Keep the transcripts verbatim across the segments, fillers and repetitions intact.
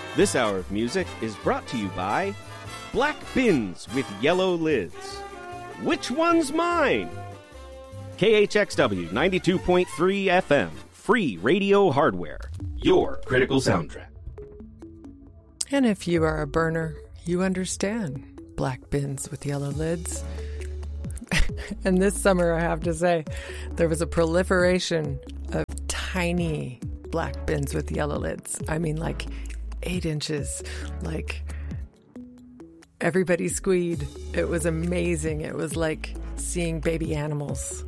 This hour of music is brought to you by Black Bins with Yellow Lids. Which one's mine? K H X W ninety-two point three F M, free radio hardware, your critical soundtrack. And if you are a burner, you understand Black Bins with Yellow Lids. And this summer, I have to say, there was a proliferation of tiny black bins with yellow lids. I mean, like eight inches, like everybody squeed. It was amazing. It was like seeing baby animals.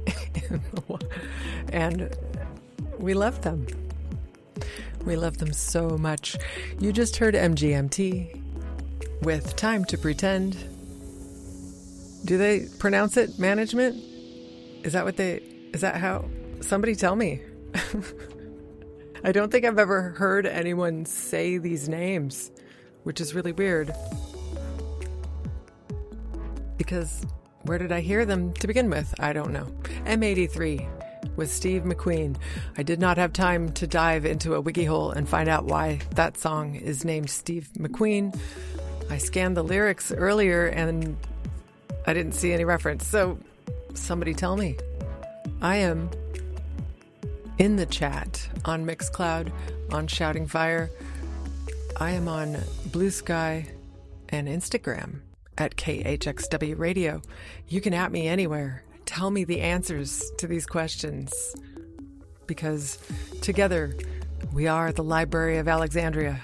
And we love them. We love them so much. You just heard M G M T with Time to Pretend. Do they pronounce it management? Is that what they, is that how? Somebody tell me. I don't think I've ever heard anyone say these names, which is really weird. Because where did I hear them to begin with? I don't know. M eighty-three with Steve McQueen. I did not have time to dive into a wiki hole and find out why that song is named Steve McQueen. I scanned the lyrics earlier and I didn't see any reference. So somebody tell me. I am in the chat on Mixcloud, on Shouting Fire. I am on Blue Sky and Instagram at K H X W Radio. You can at me anywhere. Tell me the answers to these questions. Because together, we are the Library of Alexandria.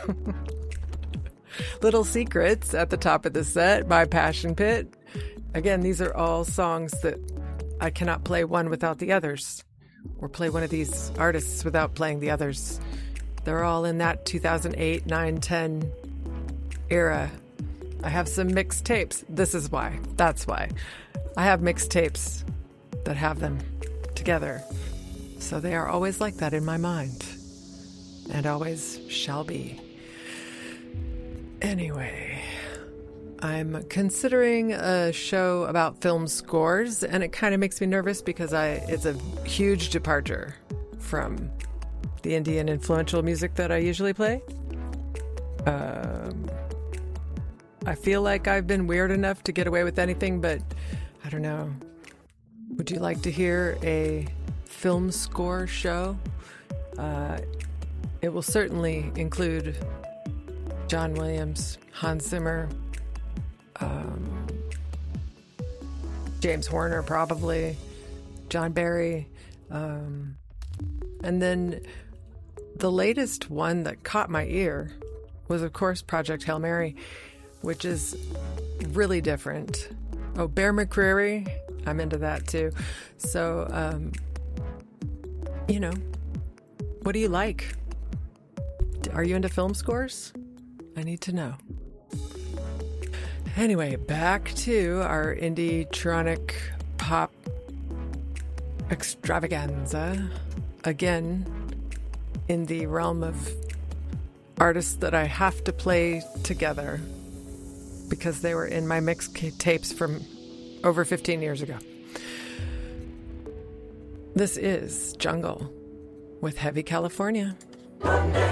Little Secrets at the top of the set by Passion Pit. Again, these are all songs that I cannot play one without the others, or play one of these artists without playing the others. They're all in that two thousand eight, nine, ten era. I have some mixed tapes. This is why. That's why. I have mixed tapes that have them together. So they are always like that in my mind. And always shall be. Anyway, I'm considering a show about film scores, and it kind of makes me nervous because I it's a huge departure from the indie and influential music that I usually play. Um, I feel like I've been weird enough to get away with anything, but I don't know. Would you like to hear a film score show? Uh, it will certainly include John Williams, Hans Zimmer, um, James Horner probably, John Barry, um, and then the latest one that caught my ear was, of course, Project Hail Mary, which is really different. Oh, Bear McCreary, I'm into that too. So, um, you know, what do you like? Are you into film scores? I need to know. Anyway, back to our indie-tronic pop extravaganza. Again, in the realm of artists that I have to play together because they were in my mix tapes from over fifteen years ago. This is Jungle with Heavy California.